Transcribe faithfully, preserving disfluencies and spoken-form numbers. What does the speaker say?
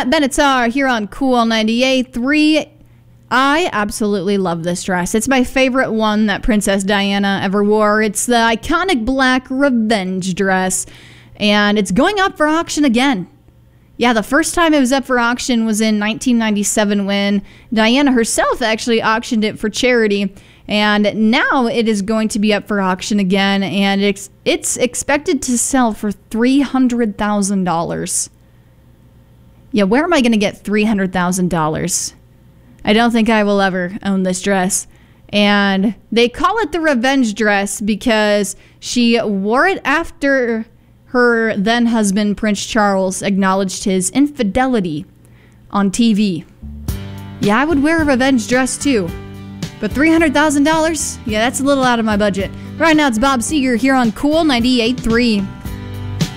Pat Benatar here on Cool ninety-eight point three. I absolutely love this dress. It's my favorite one that Princess Diana ever wore. It's the iconic black revenge dress, and it's going up for auction again. Yeah, the first time it was up for auction was in nineteen ninety-seven when Diana herself actually auctioned it for charity. And now it is going to be up for auction again, and it's, it's expected to sell for three hundred thousand dollars. Yeah, where am I going to get three hundred thousand dollars? I don't think I will ever own this dress. And they call it the revenge dress because she wore it after her then-husband, Prince Charles, acknowledged his infidelity on T V. Yeah, I would wear a revenge dress too. But three hundred thousand dollars? Yeah, that's a little out of my budget. Right now, it's Bob Seger here on Cool ninety-eight point three.